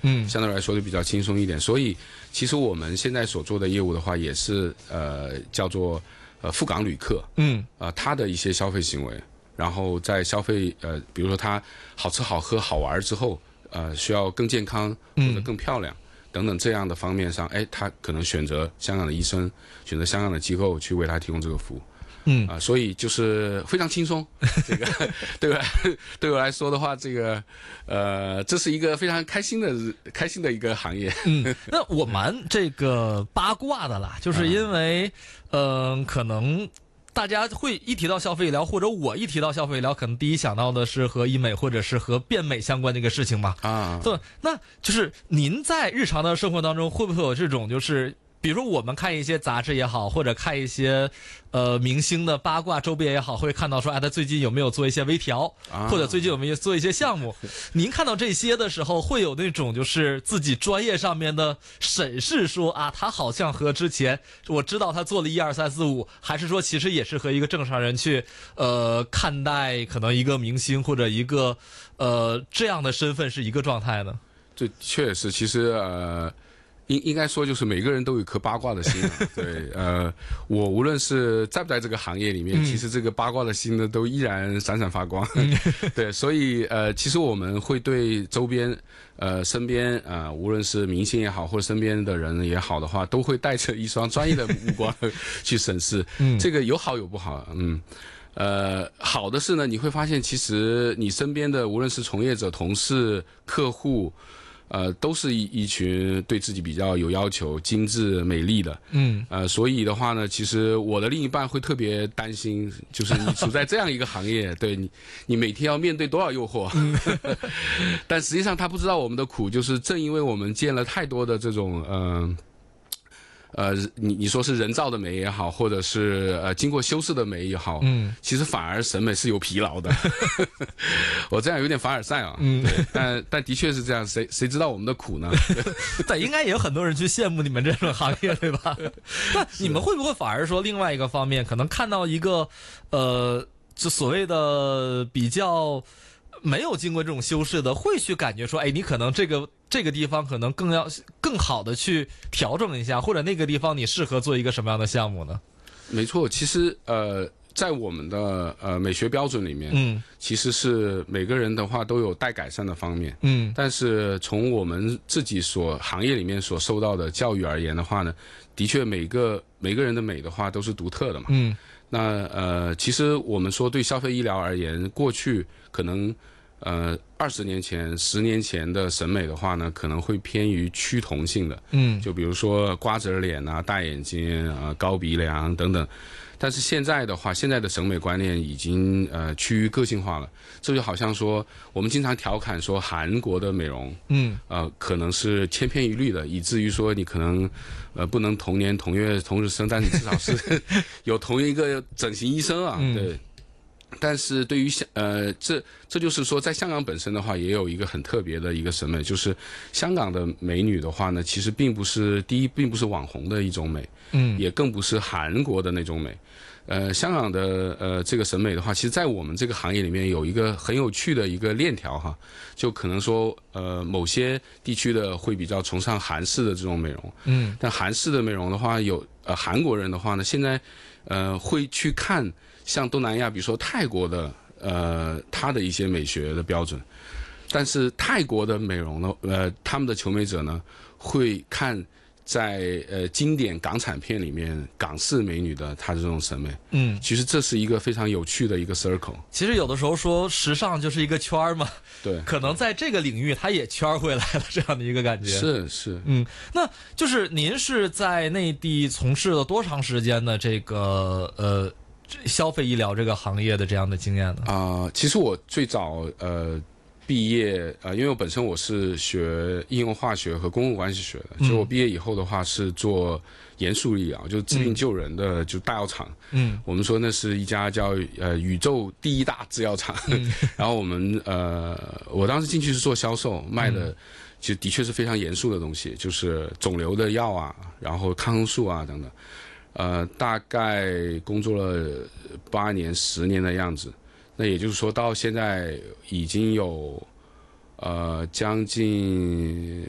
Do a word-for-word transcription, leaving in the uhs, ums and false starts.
嗯， 相对来说就比较轻松一点。所以其实我们现在所做的业务的话，也是呃叫做呃赴港旅客， 嗯， 啊、呃，他的一些消费行为，然后在消费呃，比如说他好吃好喝好玩之后，呃，需要更健康或者更漂亮。嗯等等这样的方面上，哎，他可能选择香港的医生，选择香港的机构去为他提供这个服务， 嗯啊、呃，所以就是非常轻松。这个对我对我来说的话，这个呃，这是一个非常开心的开心的一个行业。 嗯，那我蛮这个八卦的啦，就是因为嗯、呃，可能。大家会一提到消费医疗，或者我一提到消费医疗，可能第一想到的是和医美或者是和变美相关的一个事情嘛。 啊， 对，那就是您在日常的生活当中会不会有这种就是比如说我们看一些杂志也好，或者看一些呃明星的八卦周边也好，会看到说哎他最近有没有做一些微调， 啊、 或者最近有没有做一些项目。您看到这些的时候会有那种就是自己专业上面的审视说啊他好像和之前我知道他做了一二三四五，还是说其实也是和一个正常人去呃看待可能一个明星或者一个呃这样的身份是一个状态呢？ 这确实其实呃应应该说，就是每个人都有颗八卦的心、啊。对，呃，我无论是在不在这个行业里面，嗯、其实这个八卦的心呢，都依然闪闪发光。嗯、对，所以呃，其实我们会对周边、呃身边啊、呃，无论是明星也好，或者身边的人也好的话，都会带着一双专业的目光去审视。嗯，这个有好有不好。嗯。呃，好的是呢，你会发现，其实你身边的无论是从业者、同事、客户。呃，都是一一群对自己比较有要求、精致、美丽的，嗯，呃，所以的话呢，其实我的另一半会特别担心，就是你处在这样一个行业，对你，你每天要面对多少诱惑，嗯、但实际上他不知道我们的苦，就是正因为我们见了太多的这种，嗯、呃。呃，你你说是人造的美也好，或者是呃经过修饰的美也好，嗯，其实反而审美是有疲劳的。我这样有点凡尔赛啊，嗯，但但的确是这样，谁谁知道我们的苦呢？ 对，应该也有很多人去羡慕你们这种行业，对吧？那你们会不会反而说另外一个方面，可能看到一个呃，就所谓的比较没有经过这种修饰的，会去感觉说，哎，你可能这个。这个地方可能更要更好的去调整一下，或者那个地方你适合做一个什么样的项目呢？ 没错，其实呃，在我们的呃美学标准里面，嗯，其实是每个人的话都有待改善的方面，嗯，但是从我们自己所行业里面所受到的教育而言的话呢，的确每个每个人的美的话都是独特的嘛，嗯，那呃，其实我们说对消费医疗而言，过去可能。呃，二十年前、十年前的审美的话呢，可能会偏于趋同性的，嗯，就比如说瓜子脸啊、大眼睛啊、高鼻梁等等。但是现在的话，现在的审美观念已经呃趋于个性化了。这就好像说，我们经常调侃说韩国的美容，嗯，呃，可能是千篇一律的，以至于说你可能呃不能同年同月同日生，但是至少是有同一个整形医生啊，嗯、对。但是对于香呃，这这就是说，在香港本身的话，也有一个很特别的一个审美，就是香港的美女的话呢，其实并不是第一，并不是网红的一种美，嗯，也更不是韩国的那种美。呃，香港的呃这个审美的话，其实在我们这个行业里面有一个很有趣的一个链条哈，就可能说呃某些地区的会比较崇尚韩式的这种美容，嗯，但韩式的美容的话，有呃韩国人的话呢，现在呃会去看。像东南亚，比如说泰国的，呃，它的一些美学的标准，但是泰国的美容呢，呃，他们的求美者呢，会看在呃经典港产片里面港式美女的她的这种审美，嗯，其实这是一个非常有趣的一个 circle。 其实有的时候说时尚就是一个圈儿嘛， 对， 可能在这个领域它也圈回来了这样的一个感觉。 是是， 嗯，那就是您是在内地从事了多长时间的这个呃？消费医疗这个行业的这样的经验呢？ 啊、呃，其实我最早呃毕业呃，因为我本身我是学应用化学和公共关系学的，嗯、所以我毕业以后的话是做严肃医疗，就是治病救人的，嗯、就大药厂。嗯，我们说那是一家叫呃宇宙第一大制药厂。嗯、然后我们呃，我当时进去是做销售，卖的。嗯其实的确是非常严肃的东西，就是肿瘤的药啊，然后抗生素啊等等。呃，大概工作了八年、十年的样子。那也就是说，到现在已经有呃将近